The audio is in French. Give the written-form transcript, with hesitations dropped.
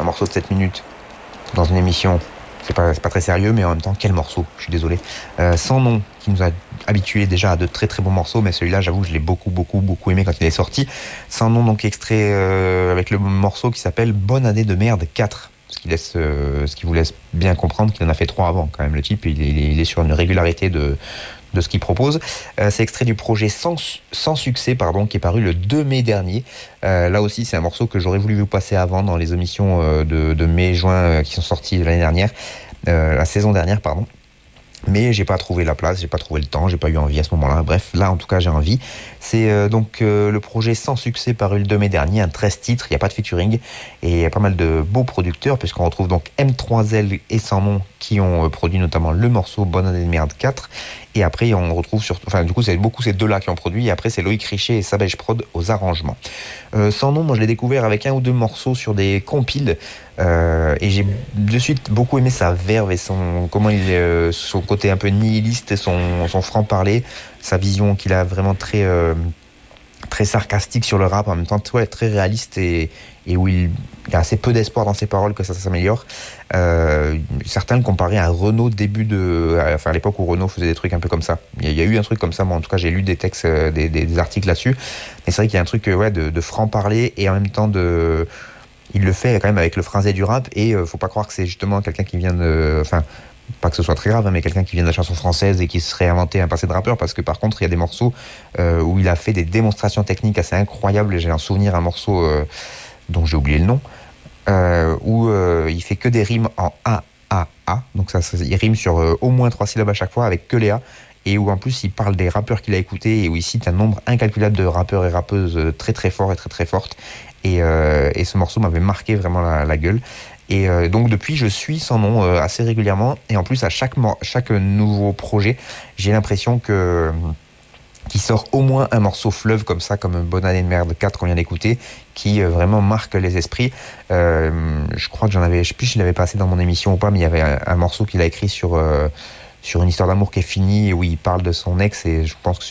morceau de 7 minutes dans une émission, c'est pas très sérieux, mais en même temps, quel morceau, je suis désolé. Sans nom, qui nous a habitués déjà à de très très bons morceaux, mais celui-là, j'avoue, je l'ai beaucoup aimé quand il est sorti. Sans nom, donc extrait avec le morceau qui s'appelle Bonne année de merde 4. Ce qui vous laisse bien comprendre qu'il en a fait 3 avant, quand même, le type. Il est sur une régularité de ce qu'il propose. C'est extrait du projet Sans succès, pardon, qui est paru le 2 mai dernier. Là aussi, c'est un morceau que j'aurais voulu vous passer avant dans les émissions de mai-juin qui sont sorties l'année dernière, la saison dernière, pardon. Mais j'ai pas trouvé la place, j'ai pas trouvé le temps, j'ai pas eu envie à ce moment-là. Bref, là en tout cas j'ai envie. C'est donc le projet Sans succès paru le 2 mai dernier, un 13 titres, il n'y a pas de featuring et il y a pas mal de beaux producteurs puisqu'on retrouve donc M3L et Sans nom qui ont produit notamment le morceau Bonne année de merde 4 et après on retrouve enfin du coup c'est beaucoup ces deux-là qui ont produit et après c'est Loïc Richer et Sabège Prod aux arrangements. Sans nom, moi je l'ai découvert avec 1 ou 2 morceaux sur des compiles et j'ai de suite beaucoup aimé sa verve et son côté un peu nihiliste, son franc-parler, sa vision qu'il a vraiment très sarcastique sur le rap, en même temps très réaliste et où il y a assez peu d'espoir dans ses paroles que ça s'améliore. Certains le comparaient à Renaud à l'époque où Renaud faisait des trucs un peu comme ça. Il y a eu un truc comme ça, moi en tout cas j'ai lu des textes, des articles là-dessus. Mais c'est vrai qu'il y a un truc de franc-parler et en même temps il le fait quand même avec le phrasé du rap et faut pas croire que c'est justement quelqu'un qui vient pas que ce soit très grave, mais quelqu'un qui vient de la chanson française et qui se serait inventé un passé de rappeur, parce que par contre il y a des morceaux où il a fait des démonstrations techniques assez incroyables. J'ai un souvenir, un morceau dont j'ai oublié le nom, où il fait que des rimes en A, donc il rime sur au moins 3 syllabes à chaque fois avec que les A, et où en plus il parle des rappeurs qu'il a écoutés et où il cite un nombre incalculable de rappeurs et rappeuses très très forts et très très fortes, et ce morceau m'avait marqué vraiment la gueule. Et donc depuis, je suis Sans nom assez régulièrement. Et en plus, à chaque nouveau projet, j'ai l'impression qu'il sort au moins un morceau fleuve comme ça, comme Bonne année de merde 4 qu'on vient d'écouter, qui vraiment marque les esprits. Je crois que je sais plus si je l'avais passé dans mon émission ou pas, mais il y avait un morceau qu'il a écrit sur une histoire d'amour qui est finie, et où il parle de son ex, et je pense que